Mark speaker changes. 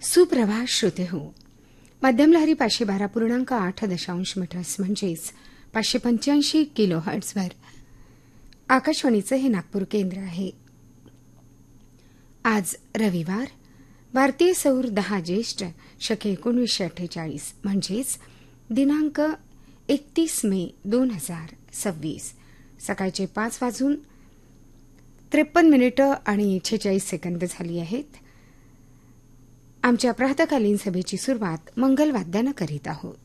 Speaker 1: सुप्रभात श्रोते हो. मध्यम लहरी 512.8 मीटर्स म्हणजेच 585 किलो हर्ट्झवर आकाशवाणीचं हे नागपूर केंद्र आहे. आज रविवार, भारतीय सौर 10 ज्येष्ठ शके 1948 म्हणजेच दिनांक 31 मे 2026. सकाळचे 5:53 आणि 46 सेकंद झाली आहेत. आमच्या प्रातःकालीन सभेची सुरुवात मंगलवाद्यानं करीत आहोत.